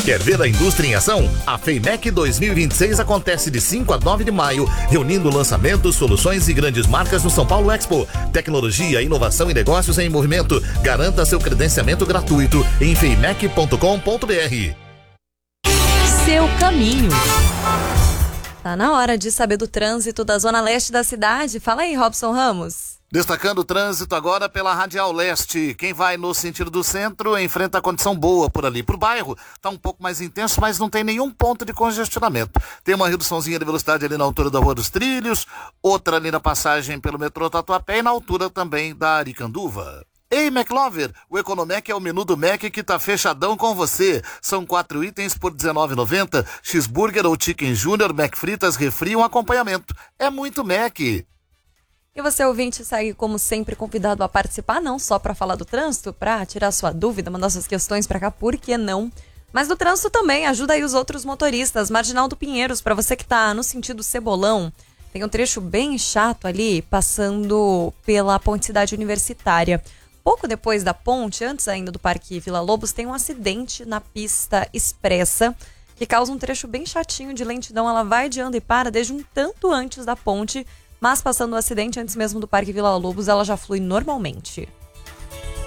Quer ver a indústria em ação? A FEIMEC 2026 acontece de 5 a 9 de maio, reunindo lançamentos, soluções e grandes marcas no São Paulo Expo. Tecnologia, inovação e negócios em movimento. Garanta seu credenciamento gratuito em feimec.com.br. Seu caminho. Tá na hora de saber do trânsito da zona leste da cidade. Fala aí, Robson Ramos. Destacando o trânsito agora pela Radial Leste. Quem vai no sentido do centro enfrenta a condição boa por ali. Pro bairro tá um pouco mais intenso, mas não tem nenhum ponto de congestionamento. Tem uma reduçãozinha de velocidade ali na altura da Rua dos Trilhos, outra ali na passagem pelo metrô Tatuapé e na altura também da Aricanduva. Ei, McLover, o Economec é o menu do Mac que tá fechadão com você. São 4 itens por R$19,90, cheeseburger ou chicken junior, Mac fritas, refri e um acompanhamento. É muito Mac. E você, ouvinte, segue como sempre convidado a participar, não só para falar do trânsito, para tirar sua dúvida, mandar suas questões para cá, por que não? Mas do trânsito também, ajuda aí os outros motoristas. Marginal do Pinheiros, para você que tá no sentido Cebolão, tem um trecho bem chato ali, passando pela Ponte Cidade Universitária. Pouco depois da ponte, antes ainda do Parque Vila Lobos, tem um acidente na pista expressa, que causa um trecho bem chatinho de lentidão. Ela vai de anda e para desde um tanto antes da ponte, mas passando o acidente antes mesmo do Parque Vila Lobos, ela já flui normalmente.